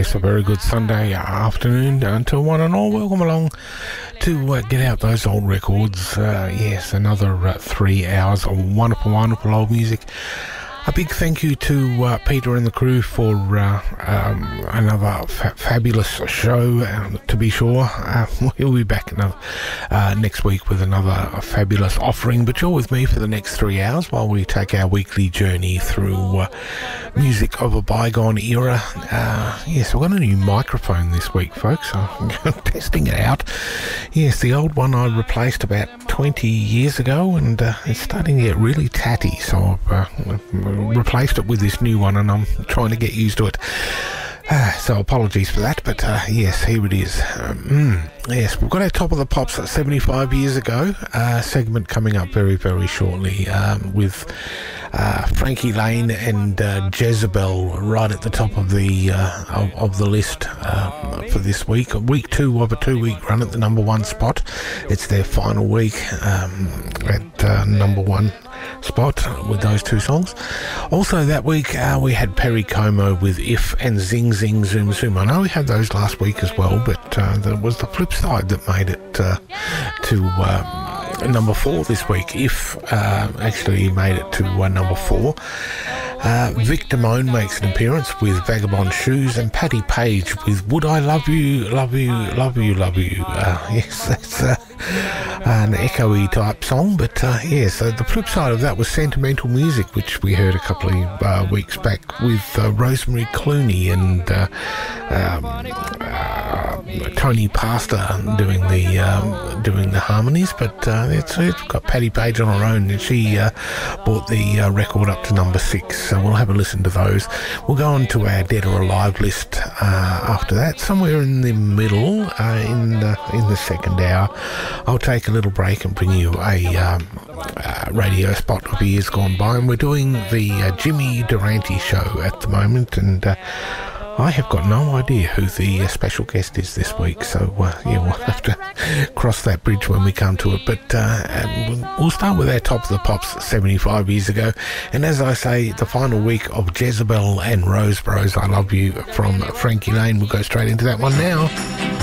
Yes, a very good Sunday afternoon to one and all. Welcome along to get out those old records. Yes, another 3 hours of wonderful, wonderful old music. A big thank you to Peter and the crew for another fabulous show, to be sure. We'll be back next week with another fabulous offering, but you're with me for the next 3 hours while we take our weekly journey through music of a bygone era. Yes, we've got a new microphone this week, folks. I'm testing it out. Yes, the old one I replaced about 20 years ago, and it's starting to get really tatty, so I've replaced it with this new one, and I'm trying to get used to it. So apologies for that, but yes, here it is. Yes, we've got our Top of the Pops 75 years ago segment coming up very, very shortly with Frankie Lane and Jezebel right at the top of the list for this week. Week 2 of a 2-week run at the number 1 spot. It's their final week at number 1 spot with those 2 songs. Also that week we had Perry Como with If and Zing Zing Zoom Zoom. I know we had those last week as well, but there was the flip side that made it to number 4 this week. If actually made it to number 4. Vic Damone makes an appearance with Vagabond Shoes, and Patti Page with Would I Love You, Love You, Love You, Love You. Yes, that's an echoey type song, but yes, the flip side of that was Sentimental Music, which we heard a couple of weeks back with Rosemary Clooney and Tony Pastor doing the harmonies, but it's got Patti Page on her own, and she brought the record up to number 6. So we'll have a listen to those. We'll go on to our Dead or Alive list after that, somewhere in the middle, in the second hour. I'll take a little break and bring you a radio spot of years gone by, and we're doing the Jimmy Durante show at the moment, and I have got no idea who the special guest is this week, so yeah, we'll have to cross that bridge when we come to it. But we'll start with our Top of the Pops 75 years ago, and as I say, the final week of Jezebel and Rose Bros I Love You from Frankie Lane. We'll go straight into that one now.